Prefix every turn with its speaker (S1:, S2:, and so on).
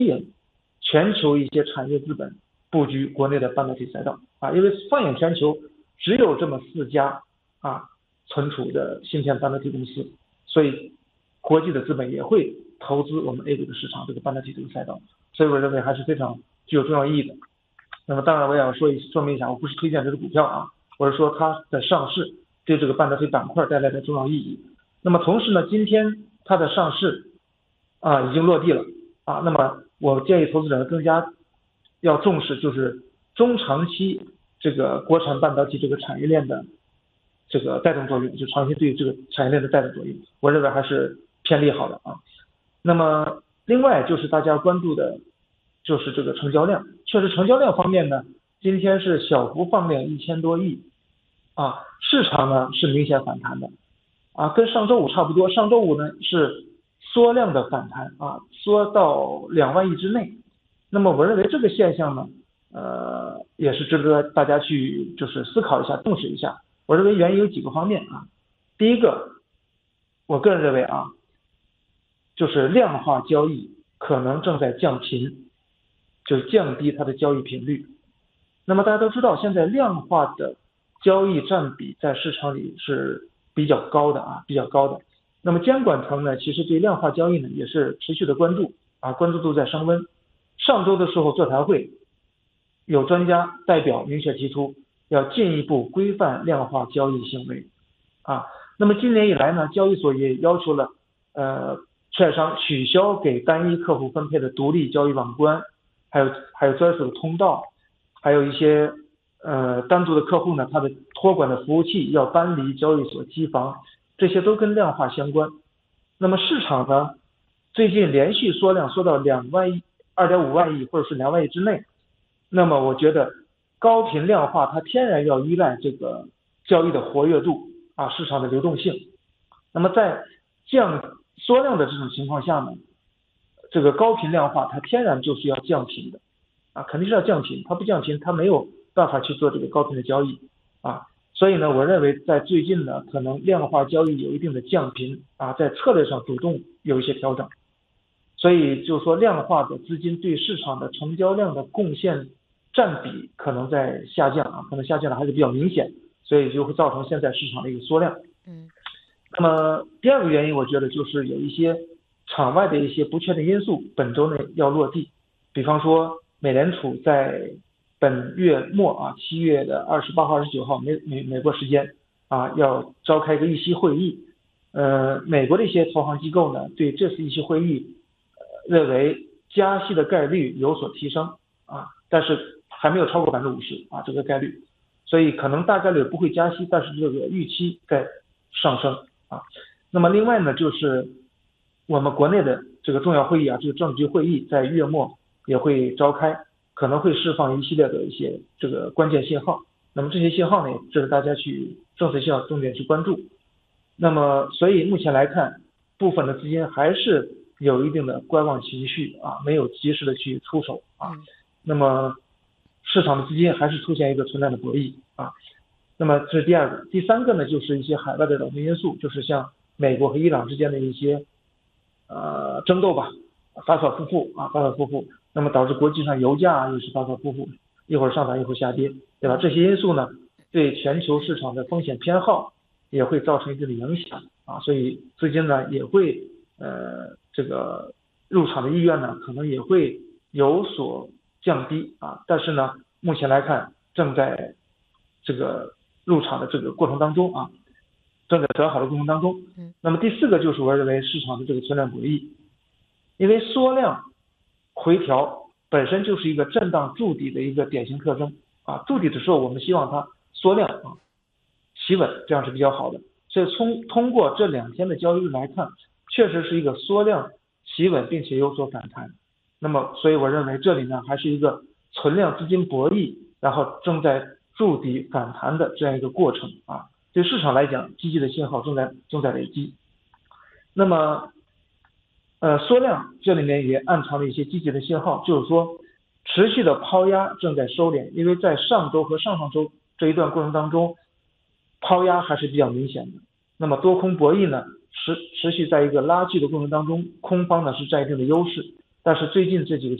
S1: 全球一些产业资本布局国内的半导体赛道啊，因为放眼全球只有这么4家啊存储的芯片半导体公司，所以国际的资本也会投资我们 A 股的市场这个半导体这个赛道，所以我认为还是非常具有重要意义的。那么当然我也要说明一下，我不是推荐这个股票啊，我是说它的上市对这个半导体板块带来的重要意义。那么同时呢，今天它的上市已经落地了啊，那么我建议投资者更加要重视就是中长期这个国产半导体这个产业链的这个带动作用，就长期对这个产业链的带动作用，我认为还是偏利好的啊。那么另外就是大家关注的就是这个成交量，确实成交量方面呢，今天是小幅放量1000多亿啊，市场呢是明显反弹的啊，跟上周五差不多，上周五呢是缩量的反弹啊，缩到2万亿之内。那么我认为这个现象呢，也是值得大家去就是思考一下，重视一下。我认为原因有几个方面啊。第一个，我个人认为啊，就是量化交易可能正在降频，就是降低它的交易频率。那么大家都知道，现在量化的交易占比在市场里是比较高的啊，比较高的。那么监管层呢，其实对量化交易呢也是持续的关注啊，关注度在升温。上周的时候座谈会，有专家代表明确提出要进一步规范量化交易行为啊。那么今年以来呢，交易所也要求了券商取消给单一客户分配的独立交易网关，还有交易所的通道，还有一些单独的客户呢，他的托管的服务器要搬离交易所机房，这些都跟量化相关。那么市场呢，最近连续缩量缩到2万亿、2.5万亿或者是2万亿之内。那么我觉得高频量化它天然要依赖这个交易的活跃度啊，市场的流动性。那么在缩量的这种情况下呢，这个高频量化它天然就是要降频的啊，肯定是要降频，它不降频它没有办法去做这个高频的交易啊。所以呢，我认为在最近呢，可能量化交易有一定的降频啊，在策略上主动有一些调整。所以就是说，量化的资金对市场的成交量的贡献占比可能在下降啊，可能下降的还是比较明显，所以就会造成现在市场的一个缩量。那么第二个原因，我觉得就是有一些场外的一些不确定因素，本周内要落地。比方说，美联储在本月末啊，7月28号、29号美国时间啊，要召开一个议息会议。美国的一些投行机构呢，对这次议息会议认为加息的概率有所提升啊，但是还没有超过50%啊，这个概率，所以可能大概率不会加息，但是这个预期在上升啊。那么另外呢，就是我们国内的这个重要会议啊，这个政治局会议在月末也会召开，可能会释放一系列的一些这个关键信号。那么这些信号呢，值得大家去政策信号重点去关注。那么所以目前来看，部分的资金还是有一定的观望情绪啊，没有及时的去出手啊。那么市场的资金还是出现一个存量的博弈啊。那么这是第二个。第三个呢，就是一些海外的扰动因素，就是像美国和伊朗之间的一些争斗吧，反反复复啊，反反复复。那么导致国际上油价又是反反复复，一会儿上涨一会儿下跌，对吧？这些因素呢，对全球市场的风险偏好也会造成一定的影响啊，所以资金呢也会这个入场的意愿呢可能也会有所降低啊，但是呢目前来看正在这个入场的这个过程当中啊，正在调好的过程当中。那么第四个就是我认为市场的这个存量博弈，因为缩量回调本身就是一个震荡筑底的一个典型特征啊，筑底的时候我们希望它缩量啊企稳，这样是比较好的。所以通过这2天的交易日来看，确实是一个缩量企稳并且有所反弹。那么所以我认为这里呢还是一个存量资金博弈，然后正在筑底反弹的这样一个过程啊。对市场来讲，积极的信号正在累积。那么缩量这里面也暗藏了一些积极的信号，就是说持续的抛压正在收敛，因为在上周和上上周这一段过程当中，抛压还是比较明显的。那么多空博弈呢持续在一个拉锯的过程当中，空方呢是占一定的优势。 但是最近这几个